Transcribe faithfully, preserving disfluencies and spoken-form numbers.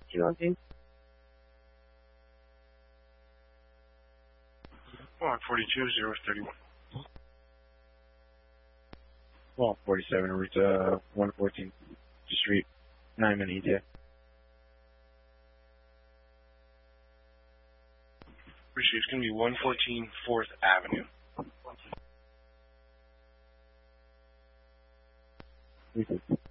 Two on team. one forty-two, zero thirty-one. one forty-seven, route uh, one fourteen Street, nine minute E T A. Appreciate it's going to be one fourteen fourth Avenue. We